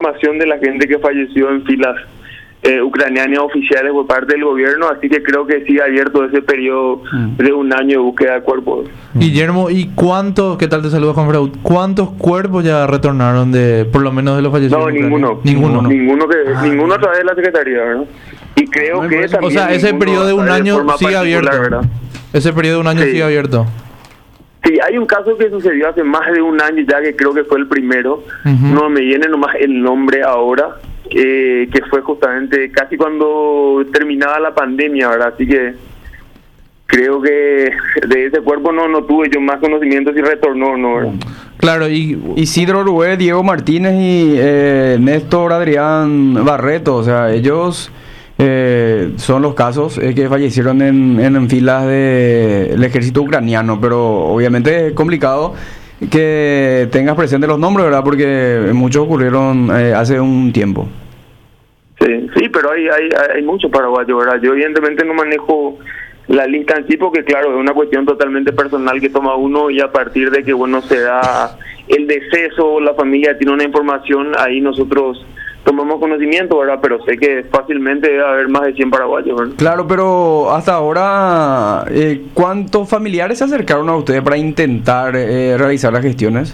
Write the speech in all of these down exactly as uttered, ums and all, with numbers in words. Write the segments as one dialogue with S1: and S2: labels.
S1: información de la gente que falleció en filas eh, ucranianas oficiales por parte del gobierno, así que creo que sigue abierto ese periodo mm. de un año de búsqueda de cuerpos.
S2: Guillermo, ¿y cuántos, qué tal te saludo Juan Freud, cuántos cuerpos ya retornaron de, por lo menos de los fallecidos?
S1: No, ninguno,
S2: ninguno,
S1: ninguno que,
S2: ah.
S1: ninguno a través de la Secretaría, ¿verdad? Y creo que
S2: pues,
S1: también,
S2: o sea, ese periodo de un año sigue abierto, ¿verdad? Ese periodo de un año sí. sigue abierto.
S1: Sí, hay un caso que sucedió hace más de un año ya, que creo que fue el primero, uh-huh. no me viene nomás el nombre ahora, eh, que fue justamente casi cuando terminaba la pandemia, ¿verdad? Así que creo que de ese cuerpo no no tuve yo más conocimiento si retornó o no, ¿verdad?
S2: Claro, y
S3: Isidro Rubé, Diego Martínez y eh, Néstor Adrián Barreto, o sea, ellos... Eh, son los casos eh, que fallecieron en, en, en filas del ejército ucraniano, pero obviamente es complicado que tengas presente los nombres, ¿verdad? Porque muchos ocurrieron eh, hace un tiempo.
S1: Sí, sí, pero hay hay, hay muchos paraguayos, ¿verdad? Yo evidentemente no manejo la lista en sí porque, claro, es una cuestión totalmente personal que toma uno, y a partir de que, bueno, se da el deceso, la familia tiene una información, ahí nosotros tomamos conocimiento, ¿verdad? Pero sé que fácilmente debe haber más de cien paraguayos, ¿verdad?
S3: Claro, pero hasta ahora, eh, ¿cuántos familiares se acercaron a ustedes para intentar eh, realizar las gestiones?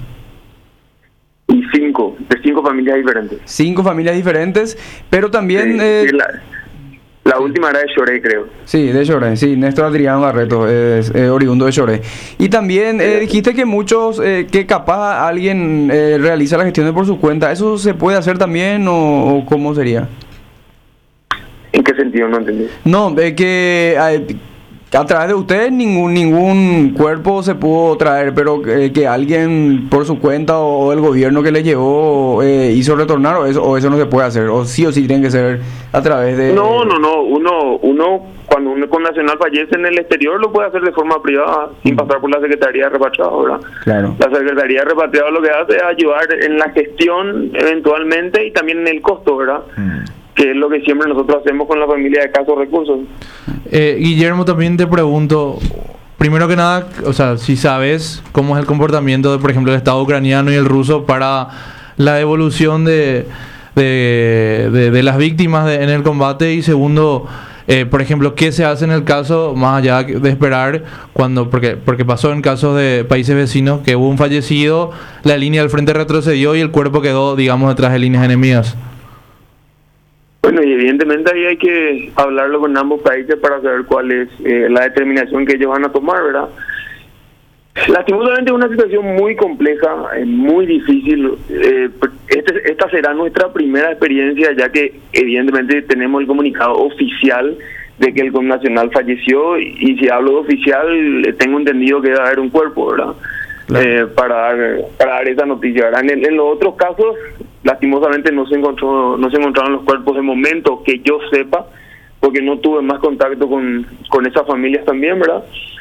S1: Y cinco, de cinco familias diferentes.
S3: Cinco familias diferentes, pero también...
S1: Sí,
S3: eh,
S1: sí, la, la última era de Choré, creo.
S3: Sí, de Choré, sí, Néstor Adrián Barreto, es eh, oriundo de Choré. Y también eh, dijiste que muchos, eh, que capaz alguien eh, realiza las gestiones por su cuenta, ¿eso se puede hacer también o, o cómo sería?
S1: ¿En qué sentido? No entendí.
S3: No, de eh, que... Eh, a través de ustedes ningún ningún cuerpo se pudo traer, pero eh, que alguien por su cuenta o, o el gobierno que le llevó eh, hizo retornar, o eso, o eso no se puede hacer, o sí o sí tiene que ser a través de...
S1: No, no, no, uno, uno cuando un connacional fallece en el exterior lo puede hacer de forma privada, mm. sin pasar por la Secretaría de Repatriados, ¿verdad? Claro. La Secretaría de Repatriados lo que hace es ayudar en la gestión eventualmente y también en el costo, ¿verdad? Mm. Que es lo que siempre nosotros hacemos con la familia de escasos recursos.
S2: Eh, Guillermo, también te pregunto, primero que nada, o sea, si sabes cómo es el comportamiento de, por ejemplo, el Estado ucraniano y el ruso para la devolución de, de, de, de las víctimas de, en el combate, y segundo, eh, por ejemplo, ¿qué se hace en el caso, más allá de esperar, cuando, porque, porque pasó en casos de países vecinos que hubo un fallecido, la línea del frente retrocedió y el cuerpo quedó, digamos, detrás de líneas enemigas?
S1: Bueno, y evidentemente ahí hay que hablarlo con ambos países para saber cuál es eh, la determinación que ellos van a tomar, ¿verdad? Lastimosamente es una situación muy compleja, eh, muy difícil. Eh, este, esta será nuestra primera experiencia, ya que evidentemente tenemos el comunicado oficial de que el connacional falleció, y, y si hablo de oficial, tengo entendido que debe haber un cuerpo, ¿verdad? Claro. Eh, para dar para dar esa noticia, ¿verdad? En, en los otros casos, lastimosamente no se encontró no se encontraron los cuerpos de momento que yo sepa, porque no tuve más contacto con con esas familias también, ¿verdad?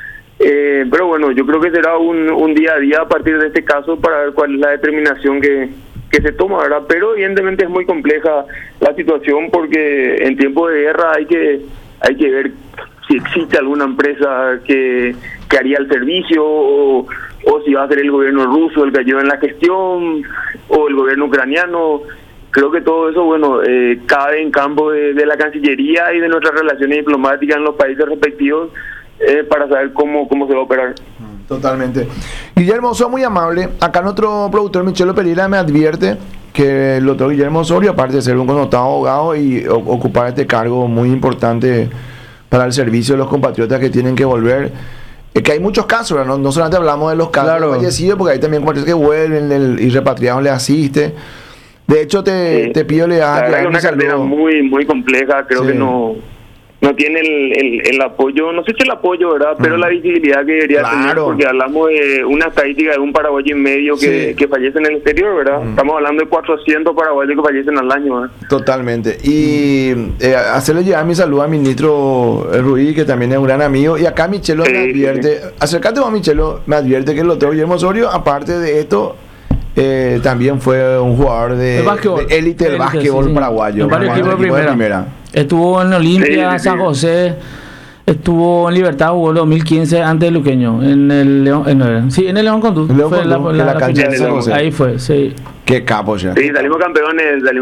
S1: Eh, pero bueno, yo creo que será un, un día a día a partir de este caso para ver cuál es la determinación que que se toma, ¿verdad? Pero evidentemente es muy compleja la situación, porque en tiempos de guerra hay que hay que ver si existe alguna empresa que, que haría el servicio, o, o si va a ser el gobierno ruso el que ayuda en la gestión, o el gobierno ucraniano. Creo que todo eso, bueno, eh, cabe en campo de, de la Cancillería y de nuestras relaciones diplomáticas en los países respectivos, eh, para saber cómo, cómo se va a operar.
S4: Totalmente. Guillermo, sos muy amable. Acá nuestro productor Michelo Pereira me advierte que el doctor Guillermo Osorio, aparte de ser un connotado abogado y o, ocupar este cargo muy importante para el servicio de los compatriotas que tienen que volver, es que hay muchos casos, ¿no? No solamente hablamos de los casos claro. de fallecidos, porque hay también compatriotas que vuelven el, y repatriados le asiste. De hecho, te, sí. te pido le das
S1: es una cartera muy muy compleja, creo sí. que no no tiene el, el, el apoyo, no sé si el apoyo, ¿verdad? Pero mm. la visibilidad que debería claro. tener, porque hablamos de una estadística de un paraguayo y medio que, sí. que fallece en el exterior, ¿verdad? Mm. Estamos hablando de cuatrocientos paraguayos que fallecen al año, ¿verdad?
S4: Totalmente. Y eh, hacerle llegar mi saludo al ministro Ruiz, que también es un gran amigo. Y acá Michelo sí, me advierte, sí. acércate a Michelo, me advierte que el doctor Guillermo Osorio, aparte de esto, Eh, también fue un jugador de élite del básquetbol sí, sí. paraguayo.
S5: En varios equipos de primera. primera. Estuvo en Olimpia, sí, sí, San José, estuvo en Libertad, jugó en dos mil quince ante el Luqueño, en el León, en, sí, en el León Condú.
S4: León Condú, la, la, la, la cancha de San José.
S5: Ahí fue, sí.
S4: Qué capo ya.
S1: Sí, salimos campeones, salimos